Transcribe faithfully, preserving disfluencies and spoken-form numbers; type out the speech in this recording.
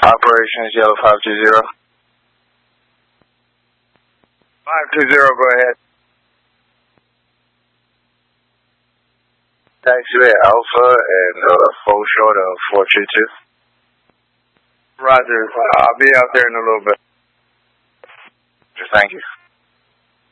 Operations Yellow five two zero. five two zero, go ahead. Taxiway Alpha and uh, full short of four two two. Roger, I'll be out there in a little bit. Thank you.